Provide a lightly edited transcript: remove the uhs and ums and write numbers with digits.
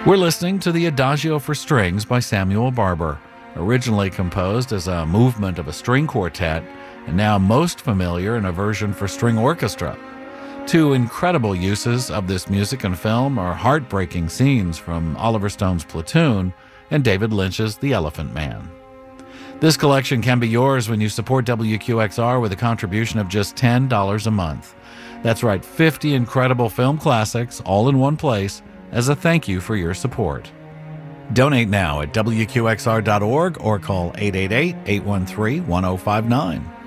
We're listening to the Adagio for Strings by Samuel Barber, originally composed as a movement of a string quartet, and now most familiar in a version for string orchestra. Two incredible uses of this music in film are heartbreaking scenes from Oliver Stone's Platoon and David Lynch's The Elephant Man. This collection can be yours when you support WQXR with a contribution of just $10 a month. That's right, 50 incredible film classics all in one place as a thank you for your support. Donate now at WQXR.org or call 888-813-1059.